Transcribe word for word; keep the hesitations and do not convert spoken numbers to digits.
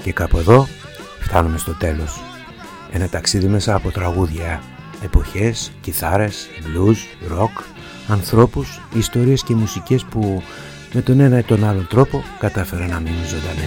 Και κάπου εδώ φτάνουμε στο τέλος. Ένα ταξίδι μέσα από τραγούδια, εποχές, κιθάρες, blues, rock, ανθρώπους, ιστορίες και μουσικές που με τον ένα ή τον άλλο τρόπο κατάφεραν να μείνουν ζωντανές.